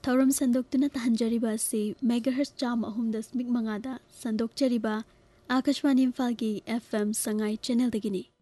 थौरम संदोक्तुना तहंजरिबा से मेगाहर्ट्ज 103.5 संदोक्चरिबा आकाशवाणी इम्फाल की FM Sangai channel दगिनी।